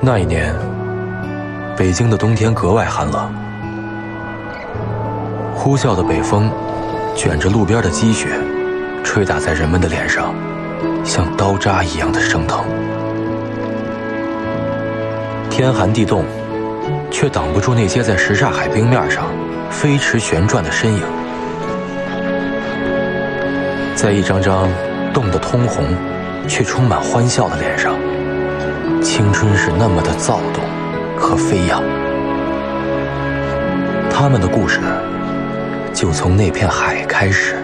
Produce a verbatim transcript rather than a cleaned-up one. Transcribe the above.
那一年，北京的冬天格外寒冷，呼啸的北风卷着路边的积雪，吹打在人们的脸上，像刀扎一样的生疼。天寒地冻，却挡不住那些在什刹海冰面上飞驰旋转的身影。在一张张冻得通红却充满欢笑的脸上，青春是那么的躁动和飞扬。他们的故事就从那片海开始。